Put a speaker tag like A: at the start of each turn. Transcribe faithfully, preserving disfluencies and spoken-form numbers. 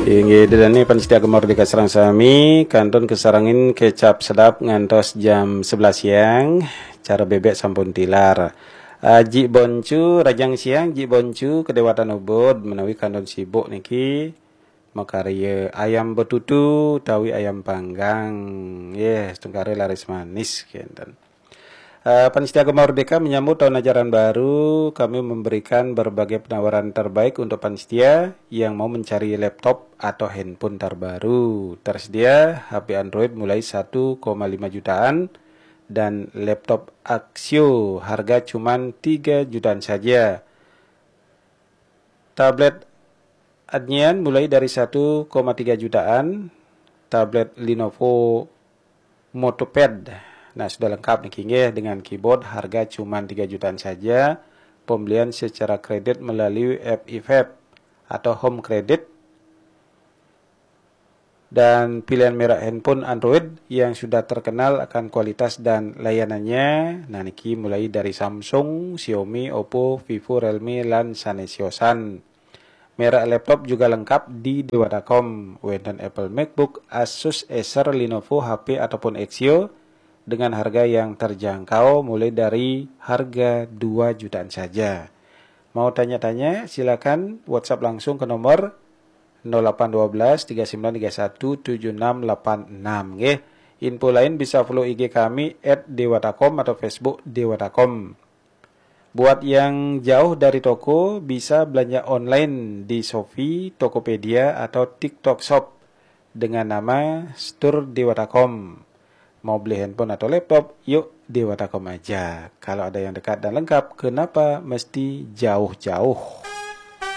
A: Inggih dilani panitia Merdeka Sarang sami kanton kesarangin kecap sedap ngantos jam sebelas siang cara bebek sampun tilar. Aji boncu rajang siang ji boncu kedewatan ubud menawi kanton sibuk niki makarya ayam betutu tawi ayam panggang yes tungkare laris manis kenten. Uh, Panitia Merdeka menyambut tahun ajaran baru, kami memberikan berbagai penawaran terbaik untuk panitia yang mau mencari laptop atau handphone terbaru. Tersedia H P Android mulai satu koma lima jutaan dan laptop Axio harga cuma tiga jutaan saja. Tablet Adnian mulai dari satu koma tiga jutaan, tablet Lenovo MotoPad. Nah, sudah lengkap nih King ya, dengan keyboard harga cuma tiga jutaan saja. Pembelian secara kredit melalui app e V A P atau Home Credit. Dan pilihan merek handphone Android yang sudah terkenal akan kualitas dan layanannya. Nah, niki mulai dari Samsung, Xiaomi, Oppo, Vivo, Realme, dan Sanesiosan. Merek laptop juga lengkap di dewa titik com. Wenten Apple MacBook, Asus, Acer, Lenovo, H P ataupun Axio dengan harga yang terjangkau mulai dari harga dua jutaan saja. Mau tanya-tanya silakan WhatsApp langsung ke nomor nol delapan satu dua tiga sembilan tiga satu tujuh enam delapan enam nggih. Info lain bisa follow I G kami et dewa titik com atau Facebook dewa titik com. Buat yang jauh dari toko bisa belanja online di Shopee, Tokopedia atau TikTok Shop dengan nama Store dewa titik com. Mau beli handphone atau laptop, yuk dewa titik com aja. Kalau ada yang dekat dan lengkap, kenapa mesti jauh-jauh?